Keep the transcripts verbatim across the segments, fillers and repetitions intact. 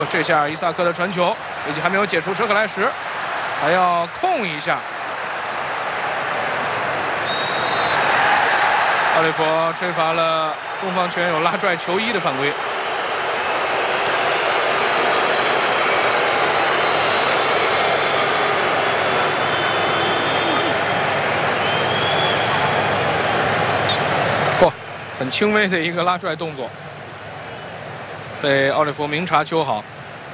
这下伊萨克的传球，以及还没有解除车克莱什，还要控一下。奥利弗吹罚了东方球员有拉拽球衣的犯规。嚯、哦，很轻微的一个拉拽动作，被奥利弗明察秋毫。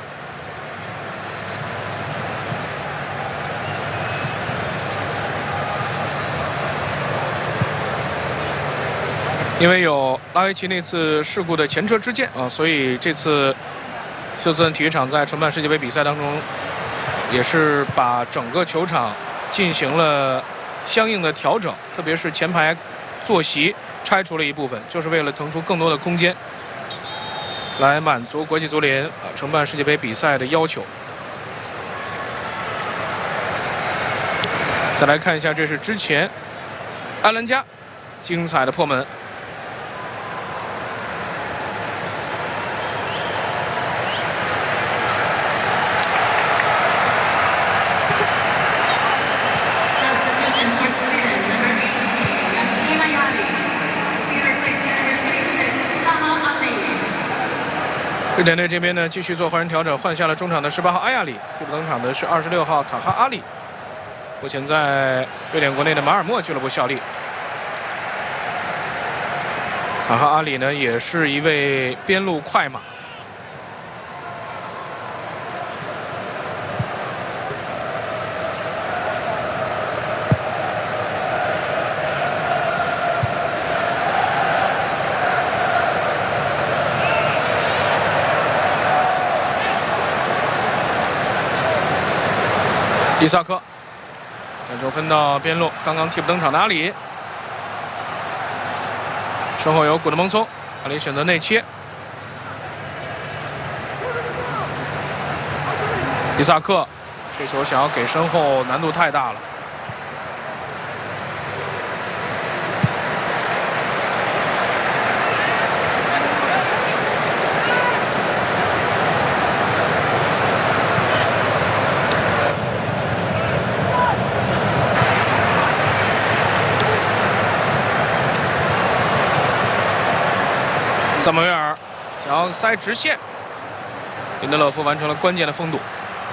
因为有拉维奇那次事故的前车之鉴啊，所以这次休斯顿体育场在承办世界杯比赛当中，也是把整个球场进行了相应的调整，特别是前排坐席拆除了一部分，就是为了腾出更多的空间，来满足国际足联啊承办世界杯比赛的要求。再来看一下，这是之前阿兰加精彩的破门。 瑞典队这边呢，继续做换人调整，换下了中场的十八号阿亚里，替补登场的是二十六号塔哈阿里，目前在瑞典国内的马尔默俱乐部效力。塔哈阿里呢，也是一位边路快马。 伊萨克将球分到边路，刚刚替补登场的阿里，身后有古德蒙松，阿里选择内切。伊萨克这球想要给身后难度太大了。萨姆维尔想要塞直线，林德勒夫完成了关键的封堵。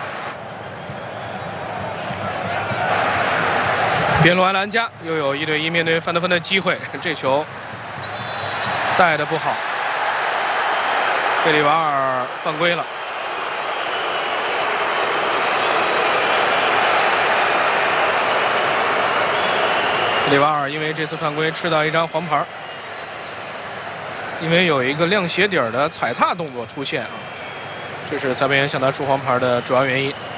边路埃兰加又有一对一面对范德芬的机会，这球带的不好，贝里瓦尔犯规了。贝里瓦尔因为这次犯规吃到一张黄牌。 因为有一个亮鞋底儿的踩踏动作出现啊，这是裁判员向他出黄牌的主要原因。